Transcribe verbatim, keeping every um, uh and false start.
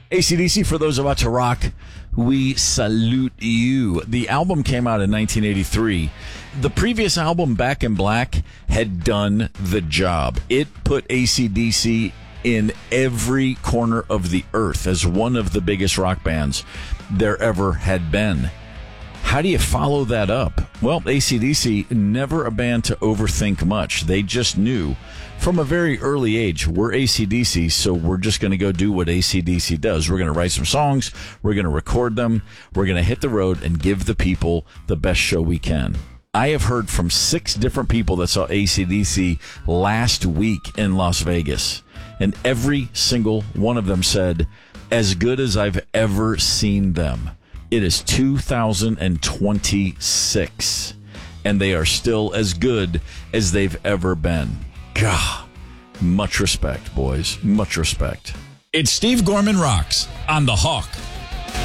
A C D C, for those about to rock, we salute you. The album came out in nineteen eighty-three. The previous album, Back in Black, had done the job. It put A C D C in every corner of the earth as one of the biggest rock bands there ever had been. How do you follow that up? Well, A C D C, never a band to overthink much. They just knew from a very early age, we're A C D C, so we're just going to go do what A C D C does. We're going to write some songs, we're going to record them, we're going to hit the road and give the people the best show we can. I have heard from six different people that saw A C D C last week in Las Vegas, and every single one of them said, as good as I've ever seen them. It is two thousand twenty-six, and they are still as good as they've ever been. God, much respect, boys. Much respect. It's Steve Gorman Rocks on The Hawk.